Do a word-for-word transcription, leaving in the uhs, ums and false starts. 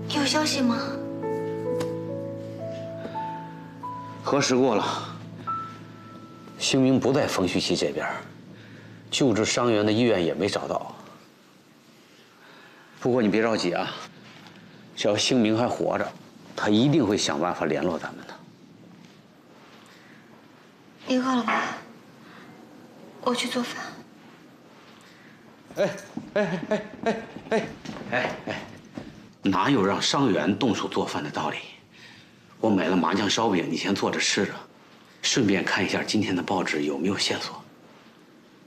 有消息吗？ 核实过了，兴明不在冯旭熙这边，救治伤员的医院也没找到。不过你别着急啊，只要兴明还活着，他一定会想办法联络咱们的。 你饿了吧？我去做饭。 哎哎哎哎哎哎哎，哪有让伤员动手做饭的道理？我买了麻酱烧饼，你先做着吃着，顺便看一下今天的报纸有没有线索。